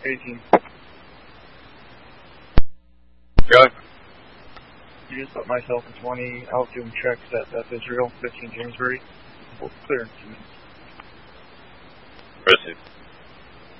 18. Go. You just put myself in 20, out doing checks at Israel, 15 Jamesbury. We'll clear in 2 minutes. Proceed.